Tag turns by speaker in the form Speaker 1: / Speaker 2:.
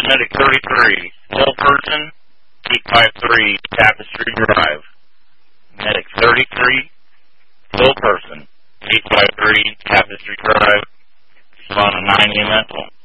Speaker 1: is Medic 33, Hill Person, 853 Tapestry Drive. Medic 33, Hill Person, 853 Tapestry Drive. Respond to 9 EMS.